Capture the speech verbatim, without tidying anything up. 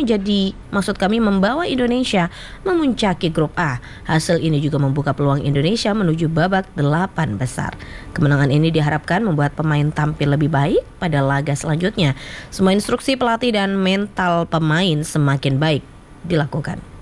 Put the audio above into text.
menjadi maksud kami membawa Indonesia memuncaki grup A. Hasil ini juga membuka peluang Indonesia menuju babak delapan besar. Kemenangan ini diharapkan membuat pemain tampil lebih baik pada laga selanjutnya. Semua instruksi pelatih dan mental pemain semakin baik dilakukan.